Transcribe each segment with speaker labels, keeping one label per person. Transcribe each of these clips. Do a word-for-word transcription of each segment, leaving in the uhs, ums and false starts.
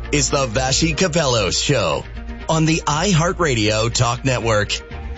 Speaker 1: is the Vassy Capellos Show on the iHeartRadio Talk Network.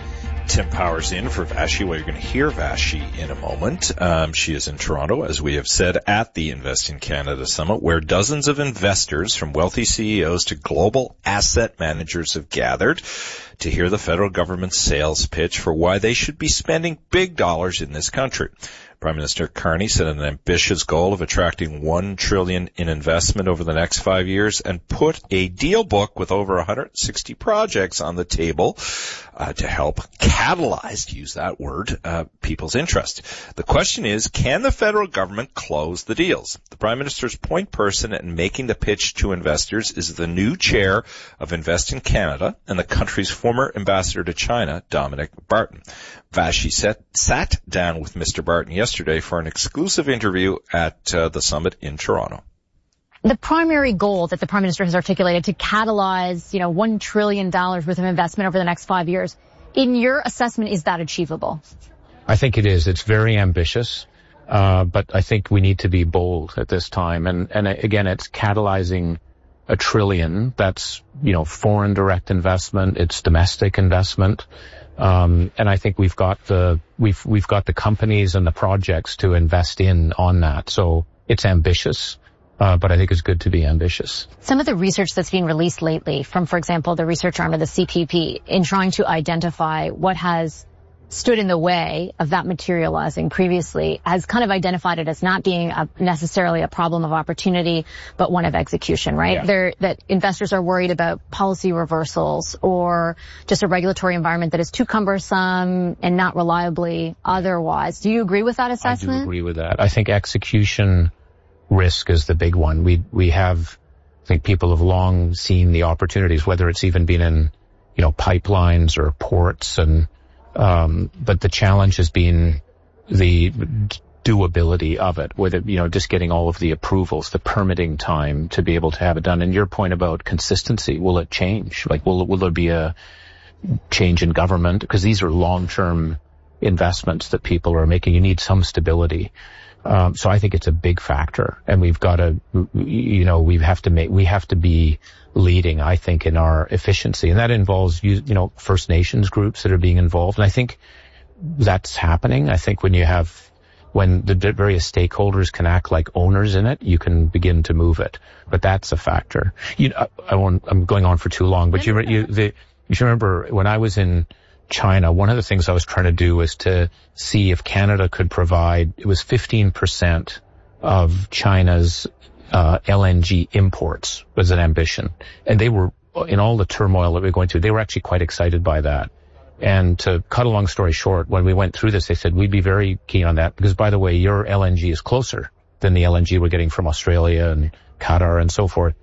Speaker 2: Tim Powers in for Vassy. Well, you're going to hear Vassy in a moment. Um, she is in Toronto, as we have said, at the Invest in Canada Summit, where dozens of investors from wealthy C E Os to global asset managers have gathered to hear the federal government's sales pitch for why they should be spending big dollars in this country. Prime Minister Carney set an ambitious goal of attracting one trillion dollars in investment over the next five years and put a deal book with over one hundred sixty projects on the table uh, to help catalyze, to use that word, uh, people's interest. The question is, can the federal government close the deals? The Prime Minister's point person in making the pitch to investors is the new chair of Invest in Canada and the country's former ambassador to China, Dominic Barton. Vassy sat, sat down with Mister Barton yesterday for an exclusive interview at uh, the summit in Toronto.
Speaker 3: The primary goal that the Prime Minister has articulated to catalyze, you know, one trillion dollars worth of investment over the next five years, in your assessment, is that achievable?
Speaker 4: I think it is. It's very ambitious, uh, but I think we need to be bold at this time. And, and again, it's catalyzing a trillion. That's, you know, foreign direct investment. It's domestic investment. Um, and I think we've got the, we've, we've got the companies and the projects to invest in on that. So it's ambitious, uh, but I think it's good to be ambitious.
Speaker 3: Some of the research that's been released lately from, for example, the research arm of the C P P in trying to identify what has stood in the way of that materializing previously has kind of identified it as not being a, necessarily a problem of opportunity, but one of execution, right?
Speaker 4: Yeah.
Speaker 3: They're, that investors are worried about policy reversals or just a regulatory environment that is too cumbersome and not reliably otherwise. Do you agree with that assessment?
Speaker 4: I do agree with that. I think execution risk is the big one. We, we have, I think people have long seen the opportunities, whether it's even been in, you know, pipelines or ports and, Um, but the challenge has been the doability of it, with it, you know, just getting all of the approvals, the permitting time to be able to have it done. And your point about consistency, will it change? Like, will, will there be a change in government? Because these are long-term investments that people are making. You need some stability. Um, so I think it's a big factor, and we've got to, you know, we have to make, we have to be leading, I think, in our efficiency. And that involves, you, you know, First Nations groups that are being involved. And I think that's happening. I think when you have, when the various stakeholders can act like owners in it, you can begin to move it. But that's a factor. You know, I won't, I'm going on for too long, but you, you, the, you should remember when I was in China, one of the things I was trying to do was to see if Canada could provide, it was fifteen percent of China's uh L N G imports was an ambition. And they were, in all the turmoil that we were going through, they were actually quite excited by that. And to cut a long story short, when we went through this, they said, we'd be very keen on that because, by the way, your L N G is closer than the L N G we're getting from Australia and Qatar and so forth.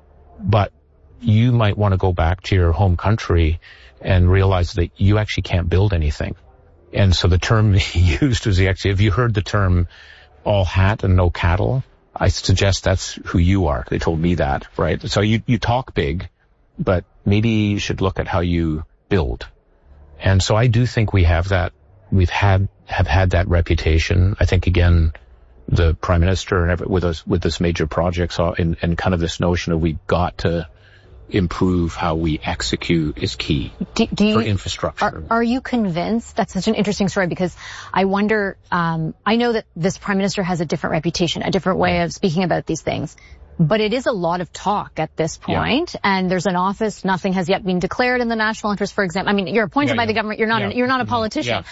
Speaker 4: But you might want to go back to your home country and realize that you actually can't build anything. And so the term he used was, he actually, have you heard the term all hat and no cattle? I suggest that's who you are. They told me that, right? So you, you talk big, but maybe you should look at how you build. And so I do think we have that, we've had, have had that reputation. I think, again, the Prime Minister and every, with us, with this major projects and, and kind of this notion of we've got to improve how we execute is key
Speaker 3: do, do you,
Speaker 4: for infrastructure.
Speaker 3: Are, are you convinced? That's such an interesting story because I wonder, um, I know that this Prime Minister has a different reputation, a different way of speaking about these things. But it is a lot of talk at this point, yeah. And there's an office. Nothing has yet been declared in the national interest, for example. I mean, you're appointed yeah, by yeah. the government. You're not. Yeah. An, you're not a politician. Yeah.